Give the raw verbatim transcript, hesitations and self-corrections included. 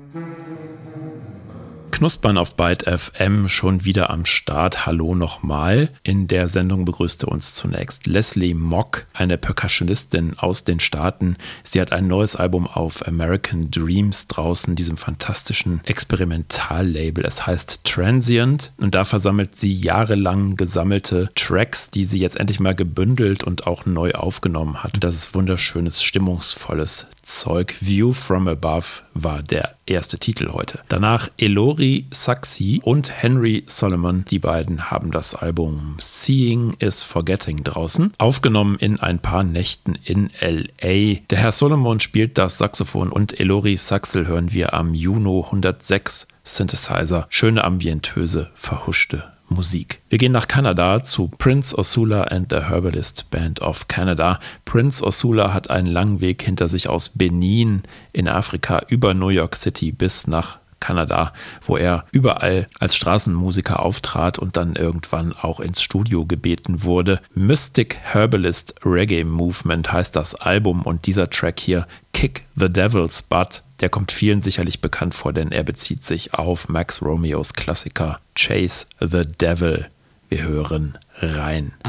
Knuspern auf Byte F M schon wieder am Start. Hallo nochmal. In der Sendung begrüßte uns zunächst Leslie Mock, eine Percussionistin aus den Staaten. Sie hat ein neues Album auf American Dreams draußen, diesem fantastischen Experimentallabel. Es heißt Transient und da versammelt sie jahrelang gesammelte Tracks, die sie jetzt endlich mal gebündelt und auch neu aufgenommen hat. Das ist wunderschönes, stimmungsvolles Zeug. View from Above war der erste Titel heute. Danach Elori Saxi und Henry Solomon. Die beiden haben das Album Seeing is Forgetting draußen. Aufgenommen in ein paar Nächten in L A. Der Herr Solomon spielt das Saxophon und Elori Saxel hören wir am Juno hundertsechs Synthesizer. Schöne ambientöse, verhuschte Musik. Wir gehen nach Kanada zu Prince Osula and the Herbalist Band of Canada. Prince Osula hat einen langen Weg hinter sich aus Benin in Afrika über New York City bis nach Kanada, wo er überall als Straßenmusiker auftrat und dann irgendwann auch ins Studio gebeten wurde. Mystic Herbalist Reggae Movement heißt das Album und dieser Track hier, Kick the Devil's Butt, der kommt vielen sicherlich bekannt vor, denn er bezieht sich auf Max Romeos Klassiker Chase the Devil. Wir hören rein.